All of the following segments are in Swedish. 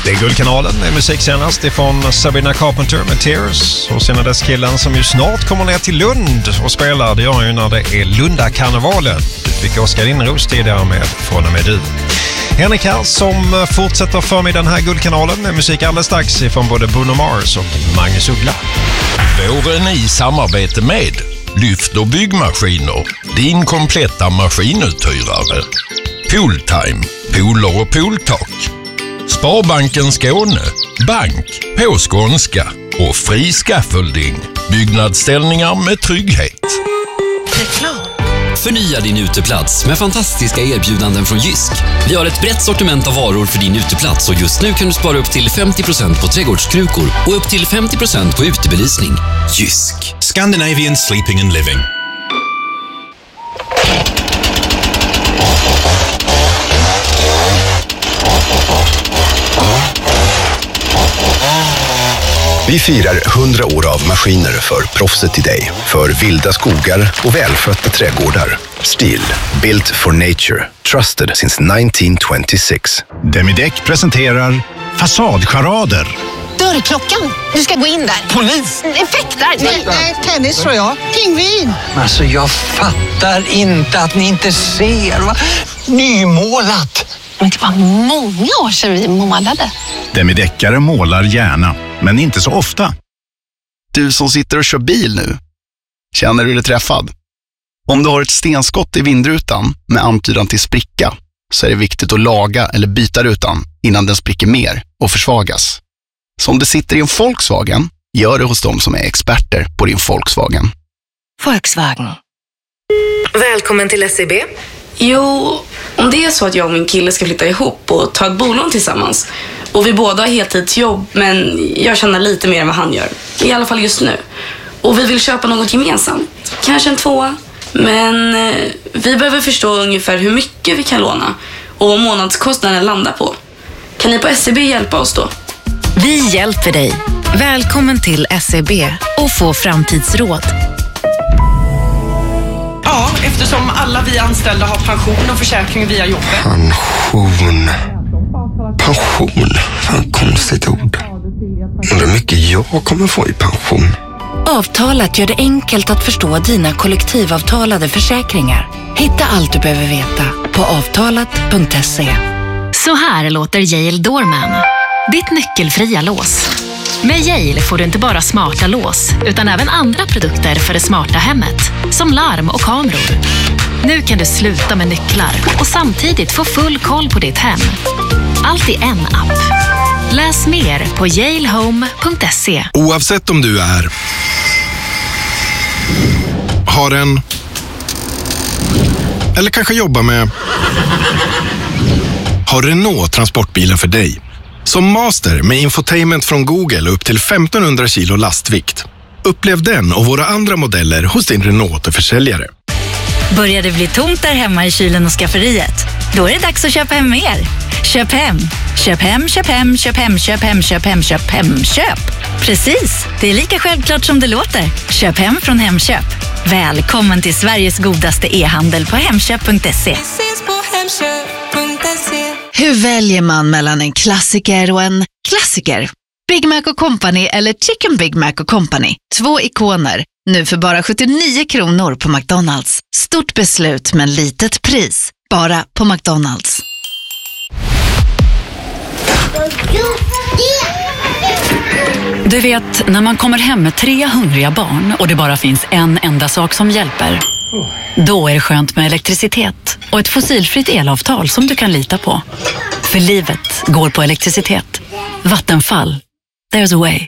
Det är Guldkanalen med musik senast ifrån Sabrina Carpenter med Tears och sen är dess killen som ju snart kommer ner till Lund och spelar. Det gör han ju när det är Lundakarnevalen. Du fick Oskar Lindros tidigare med Från och med du. Henrik här som fortsätter förmiddagen här Guldkanalen med musik alldeles strax ifrån både Bruno Mars och Magnus Uggla. Våren i samarbete med Lyft och byggmaskiner, din kompletta maskinuthyrare. Pooltime, pooler och pooltak. Sparbanken Skåne, bank på skånska och fri scaffolding. Byggnadsställningar med trygghet. Reklam. Förnya din uteplats med fantastiska erbjudanden från Jysk. Vi har ett brett sortiment av varor för din uteplats och just nu kan du spara upp till 50% på trädgårdskrukor och upp till 50% på utebelysning. Jysk. Scandinavian Sleeping and Living. Vi firar 100 år av maskiner för proffset i dig. För vilda skogar och välskötta trädgårdar. Stihl, built for nature. Trusted since 1926. Demideck presenterar Fasadcharader. Dörrklockan. Du ska gå in där. Polis? Effektar? Nej, tennis tror jag. Pingvin. Alltså jag fattar inte att ni inte ser. Va? Nymålat. Men det var många år sedan vi målade. Demideckare målar gärna, men inte så ofta. Du som sitter och kör bil nu. Känner du dig träffad? Om du har ett stenskott i vindrutan med antydan till spricka så är det viktigt att laga eller byta rutan innan den spricker mer och försvagas. Så om du sitter i en Volkswagen, gör det hos dem som är experter på din Volkswagen. Volkswagen. Välkommen till SEB. Jo, om det är så att jag och min kille ska flytta ihop och ta ett bolån tillsammans och vi båda har heltidsjobb men jag tjänar lite mer än vad han gör, i alla fall just nu, och vi vill köpa något gemensamt, kanske en 2, men vi behöver förstå ungefär hur mycket vi kan låna och vad månadskostnaden landar på. Kan ni på SEB hjälpa oss då? Vi hjälper dig. Välkommen till SEB och få framtidsråd. Ja, eftersom alla vi anställda har pension och försäkring via jobbet. Pension. Fan, konstigt ord. Undrar mycket jag kommer få i pension. Avtalet gör det enkelt att förstå dina kollektivavtalade försäkringar. Hitta allt du behöver veta på avtalat.se. Så här låter Yale Doorman. Ditt nyckelfria lås. Med Yale får du inte bara smarta lås utan även andra produkter för det smarta hemmet. Som larm och kameror. Nu kan du sluta med nycklar och samtidigt få full koll på ditt hem. Allt i en app. Läs mer på yalehome.se. Oavsett om du har en eller kanske jobbar med har Renault transportbilen för dig. Som master med infotainment från Google upp till 1500 kilo lastvikt. Upplev den och våra andra modeller hos din Renault-försäljare. Börjar det bli tomt där hemma i kylen och skafferiet? Då är det dags att köpa hem mer. Köp hem. Köp hem, köp hem, köp hem, köp hem, köp hem, köp hem, köp. Precis, det är lika självklart som det låter. Köp hem från Hemköp. Välkommen till Sveriges godaste e-handel på hemköp.se. Hur väljer man mellan en klassiker och en klassiker? Big Mac & Company eller Chicken Big Mac & Company. 2 ikoner. Nu för bara 79 kronor på McDonalds. Stort beslut men litet pris. Bara på McDonalds. Du vet, när man kommer hem med 3 hungriga barn och det bara finns en enda sak som hjälper. Då är det skönt med elektricitet och ett fossilfritt elavtal som du kan lita på. För livet går på elektricitet. Vattenfall. There's a way.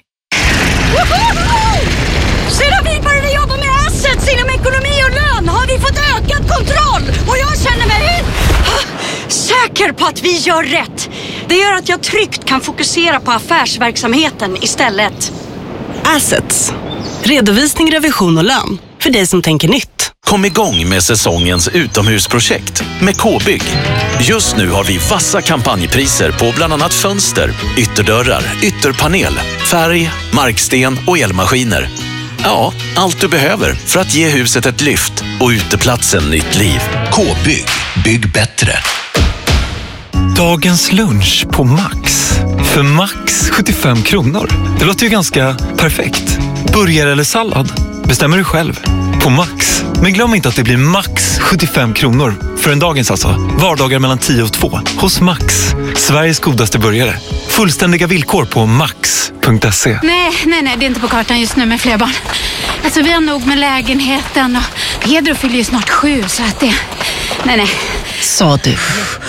Sedan vi började jobba med assets inom ekonomi och lön har vi fått ökad kontroll. Och jag känner mig säker på att vi gör rätt. Det gör att jag tryggt kan fokusera på affärsverksamheten istället. Assets. Redovisning, revision och lön. För dig som tänker nytt. Kom igång med säsongens utomhusprojekt med K-bygg. Just nu har vi vassa kampanjpriser på bland annat fönster, ytterdörrar, ytterpanel, färg, marksten och elmaskiner. Ja, allt du behöver för att ge huset ett lyft och uteplatsen nytt liv. K-bygg. Bygg bättre. Dagens lunch på Max. för max 75 kronor. Det låter ju ganska perfekt. Burgare eller sallad? Bestämmer du själv. På Max. Men glöm inte att det blir max 75 kronor. För en dagens alltså. Vardagar mellan 10 och 2. Hos Max. Sveriges godaste burgare. Fullständiga villkor på max.se. Nej, det är inte på kartan just nu med fler barn. Alltså vi har nog med lägenheten och Pedro fyller ju snart 7 så att det... Nej. Sa du.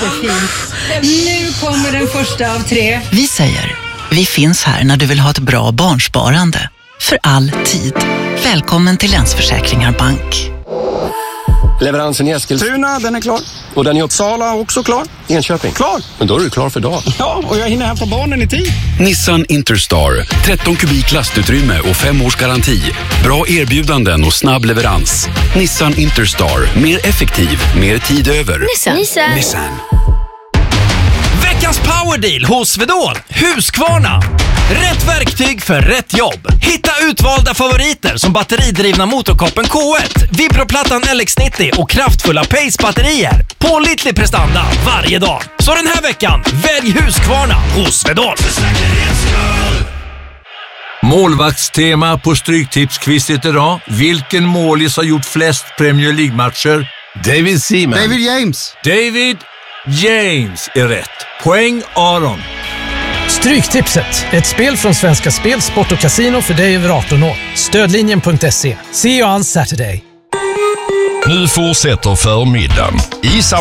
Nu kommer den första av 3. Vi säger, vi finns här när du vill ha ett bra barnsparande. För all tid. Välkommen till Länsförsäkringar Bank. Leveransen i Eskilstuna, den är klar. Och den i Uppsala också klar. Enköping. Klar. Men då är du klar för dagen. Ja, och jag hinner hämta barnen i tid. Nissan Interstar. 13 kubik lastutrymme och 5 års garanti. Bra erbjudanden och snabb leverans. Nissan Interstar. Mer effektiv, mer tid över. Nissan. Veckans powerdeal hos Swedol. Husqvarna. Rätt verktyg för rätt jobb. Hitta utvalda favoriter som batteridrivna motorkoppen K1, Vibroplattan LX90 och kraftfulla Pace-batterier. Pålitlig prestanda varje dag. Så den här veckan, välj Husqvarna hos Swedol. Målvaktstema på Stryktipsquizet idag. Vilken målis har gjort flest Premier League-matcher? David Seaman. David James. David James är rätt. Poäng Aron. Stryktipset, ett spel från Svenska Spel, Sport och Casino för dig över 18 år. Stödlinjen.se. See you on Saturday. Nu fortsätter förmiddagen.